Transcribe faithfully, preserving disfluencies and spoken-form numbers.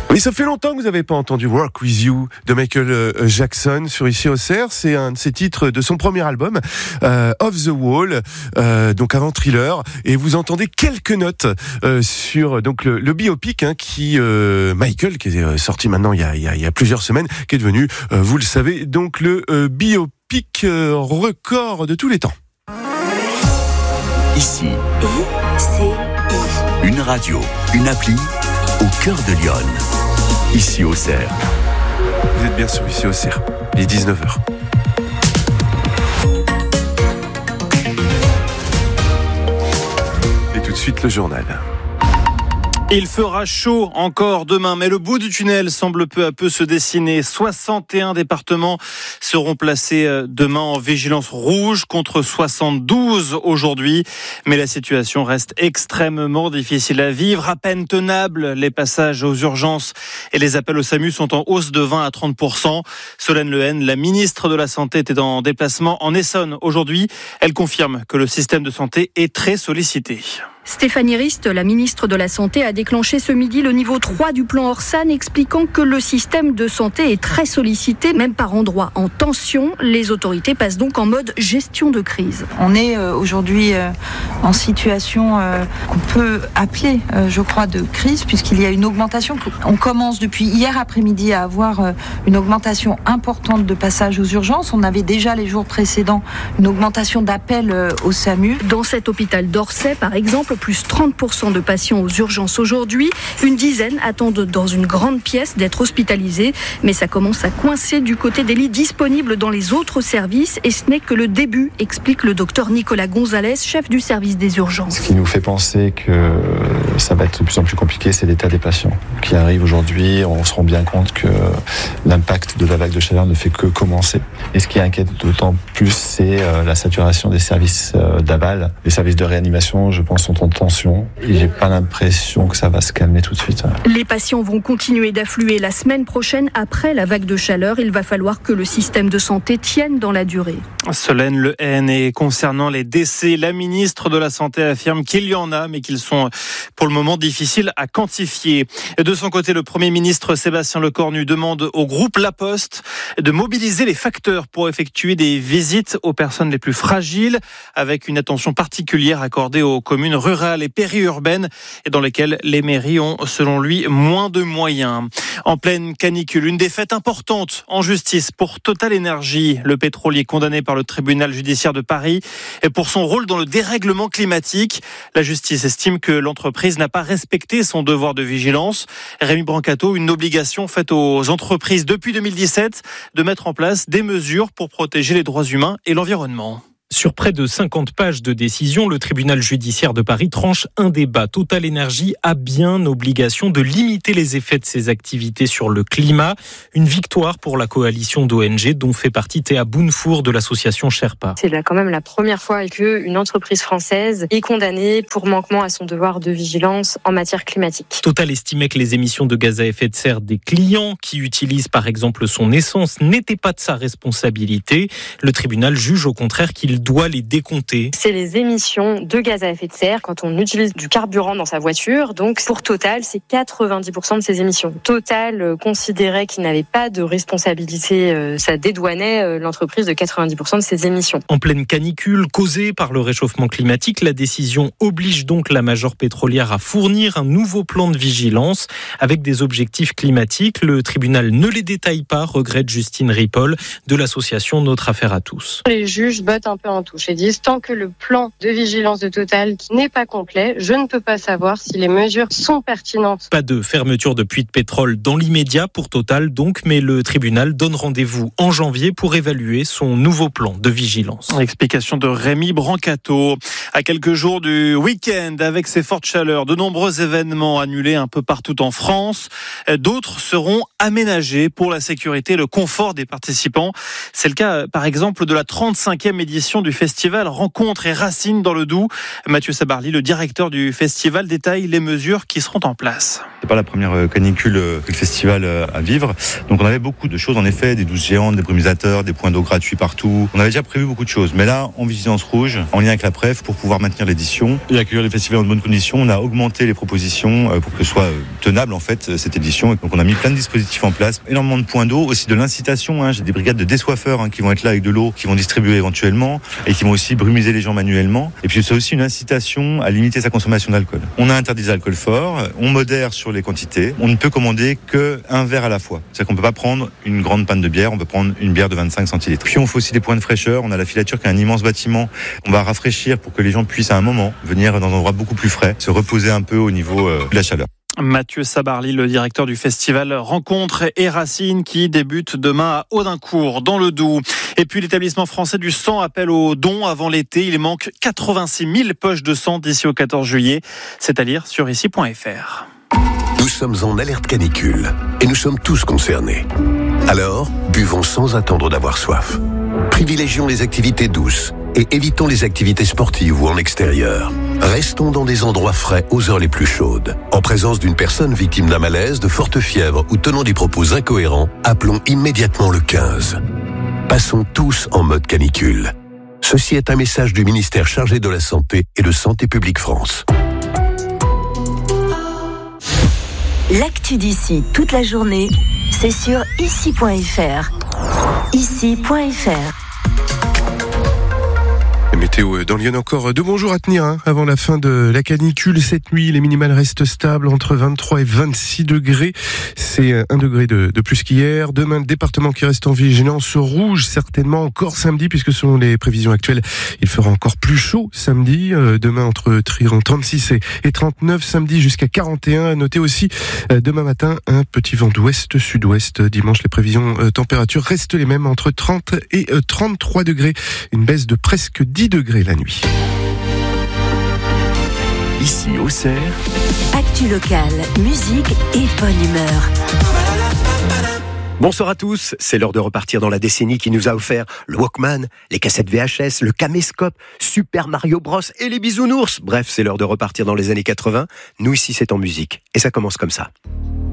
Oui, ça fait longtemps que vous n'avez pas entendu Work With You de Michael Jackson sur Ici au Cerf. C'est un de ses titres de son premier album, euh, Off the Wall, euh, donc avant Thriller. Et vous entendez quelques notes euh, sur donc le, le biopic hein, qui euh, Michael, qui est sorti maintenant il y a, il y a, il y a plusieurs semaines, qui est devenu, euh, vous le savez, donc le euh, biopic euh, record de tous les temps. Ici, une radio, une appli au cœur de Lyon. Ici au Cerf. Vous êtes bien sûr Ici au Cerf, il est dix-neuf heures. Et tout de suite le journal. Il fera chaud encore demain, mais le bout du tunnel semble peu à peu se dessiner. soixante et un départements seront placés demain en vigilance rouge contre soixante-douze aujourd'hui. Mais la situation reste extrêmement difficile à vivre, à peine tenable. Les passages aux urgences et les appels au SAMU sont en hausse de vingt à trente pour cent. Solène Lehen, la ministre de la Santé, était en déplacement en Essonne aujourd'hui. Elle confirme que le système de santé est très sollicité. Stéphanie Rist, la ministre de la Santé, a déclenché ce midi le niveau trois du plan Orsan, expliquant que le système de santé est très sollicité, même par endroits en tension. Les autorités passent donc en mode gestion de crise. On est aujourd'hui en situation qu'on peut appeler, je crois, de crise, puisqu'il y a une augmentation. On commence depuis hier après-midi à avoir une augmentation importante de passages aux urgences. On avait déjà les jours précédents une augmentation d'appels au SAMU. Dans cet hôpital d'Orsay, par exemple, plus trente pour cent de patients aux urgences aujourd'hui. Une dizaine attendent dans une grande pièce d'être hospitalisés. Mais ça commence à coincer du côté des lits disponibles dans les autres services. Et ce n'est que le début, explique le docteur Nicolas Gonzalez, chef du service des urgences. Ce qui nous fait penser que ça va être de plus en plus compliqué, c'est l'état des patients qui arrivent aujourd'hui. On se rend bien compte que l'impact de la vague de chaleur ne fait que commencer. Et ce qui inquiète d'autant plus, c'est la saturation des services d'aval. Les services de réanimation, je pense, sont en tension et j'ai pas l'impression que ça va se calmer tout de suite. Les patients vont continuer d'affluer la semaine prochaine après la vague de chaleur. Il va falloir que le système de santé tienne dans la durée. Solène Lehen, et concernant les décès, la ministre de la Santé affirme qu'il y en a, mais qu'ils sont pour le moment difficiles à quantifier. De son côté, le Premier ministre Sébastien Lecornu demande au groupe La Poste de mobiliser les facteurs pour effectuer des visites aux personnes les plus fragiles, avec une attention particulière accordée aux communes rurales et périurbaines et dans lesquelles les mairies ont, selon lui, moins de moyens. En pleine canicule, une défaite importante en justice pour Total Energy, le pétrolier condamné par le tribunal judiciaire de Paris et pour son rôle dans le dérèglement climatique. La justice estime que l'entreprise n'a pas respecté son devoir de vigilance. Rémi Brancato, une obligation faite aux entreprises depuis deux mille dix-sept de mettre en place des mesures pour protéger les droits humains et l'environnement. Sur près de cinquante pages de décision, le tribunal judiciaire de Paris tranche un débat. Total Energy a bien obligation de limiter les effets de ses activités sur le climat. Une victoire pour la coalition d'O N G dont fait partie Théa Bounfour de l'association Sherpa. C'est là quand même la première fois qu'une entreprise française est condamnée pour manquement à son devoir de vigilance en matière climatique. Total estimait que les émissions de gaz à effet de serre des clients qui utilisent par exemple son essence n'étaient pas de sa responsabilité. Le tribunal juge au contraire qu'il doit les décompter. C'est les émissions de gaz à effet de serre quand on utilise du carburant dans sa voiture. Donc pour Total, c'est quatre-vingt-dix pour cent de ses émissions. Total considérait qu'il n'avait pas de responsabilité. Ça dédouanait l'entreprise de quatre-vingt-dix pour cent de ses émissions. En pleine canicule causée par le réchauffement climatique, la décision oblige donc la major pétrolière à fournir un nouveau plan de vigilance avec des objectifs climatiques. Le tribunal ne les détaille pas, regrette Justine Ripoll de l'association Notre Affaire à tous. Les juges bottent un peu en touche et disent tant que le plan de vigilance de Total n'est pas complet, je ne peux pas savoir si les mesures sont pertinentes. Pas de fermeture de puits de pétrole dans l'immédiat pour Total donc, mais le tribunal donne rendez-vous en janvier pour évaluer son nouveau plan de vigilance. Explication de Rémi Brancato. À quelques jours du week-end, avec ces fortes chaleurs, de nombreux événements annulés un peu partout en France. D'autres seront aménagés pour la sécurité et le confort des participants. C'est le cas, par exemple, de la trente-cinquième édition du festival Rencontres et Racines dans le Doubs. Mathieu Sabarly, le directeur du festival, détaille les mesures qui seront en place. C'est pas la première canicule que le festival a à vivre. Donc on avait beaucoup de choses en effet, des douches géantes, des brumisateurs, des points d'eau gratuits partout. On avait déjà prévu beaucoup de choses. Mais là, en vigilance rouge, en lien avec la Préf, pour pouvoir maintenir l'édition et accueillir les festivals en bonnes conditions, on a augmenté les propositions pour que ce soit tenable en fait cette édition. Donc on a mis plein de dispositifs en place, énormément de points d'eau, aussi de l'incitation. Hein. J'ai des brigades de dessoiffeurs hein, qui vont être là avec de l'eau, qui vont distribuer éventuellement et qui vont aussi brumiser les gens manuellement. Et puis c'est aussi une incitation à limiter sa consommation d'alcool. On a interdit les alcools forts, on modère sur les quantités. On ne peut commander qu'un verre à la fois. C'est-à-dire qu'on peut pas prendre une grande panne de bière, on peut prendre une bière de vingt-cinq centilitres. Puis on fait aussi des points de fraîcheur. On a la filature qui est un immense bâtiment. On va rafraîchir pour que les gens puissent à un moment venir dans un endroit beaucoup plus frais, se reposer un peu au niveau euh, de la chaleur. Mathieu Sabarly, le directeur du festival Rencontres et Racines qui débute demain à Audincourt dans le Doubs. Et puis l'établissement français du sang appelle aux dons avant l'été. Il manque quatre-vingt-six mille poches de sang d'ici au quatorze juillet. C'est à lire sur ici point f r. Nous sommes en alerte canicule et nous sommes tous concernés. Alors, buvons sans attendre d'avoir soif. Privilégions les activités douces et évitons les activités sportives ou en extérieur. Restons dans des endroits frais aux heures les plus chaudes. En présence d'une personne victime d'un malaise, de forte fièvre ou tenant des propos incohérents, appelons immédiatement le quinze. Passons tous en mode canicule. Ceci est un message du ministère chargé de la Santé et de Santé publique France. L'actu d'ici toute la journée, c'est sur ici point f r. ici point f r. Météo dans Lyon, encore deux bons jours à tenir hein, avant la fin de la canicule. Cette nuit, les minimales restent stables entre vingt-trois et vingt-six degrés. C'est un degré de, de plus qu'hier. Demain, le département qui reste en vigilance rouge, certainement encore samedi, puisque selon les prévisions actuelles, il fera encore plus chaud samedi. Euh, demain, entre trente-six et trente-neuf, samedi jusqu'à quarante et un. À noter aussi, euh, demain matin, un petit vent d'ouest-sud-ouest. Dimanche, les prévisions euh, températures restent les mêmes, entre trente et euh, trente-trois degrés. Une baisse de presque dix degrés la nuit. Ici, Auxerre. Actu locale, musique et bonne humeur. Bonsoir à tous, c'est l'heure de repartir dans la décennie qui nous a offert le Walkman, les cassettes V H S, le caméscope, Super Mario Bros et les bisounours. Bref, c'est l'heure de repartir dans les années quatre-vingts. Nous ici, c'est en musique. Et ça commence comme ça.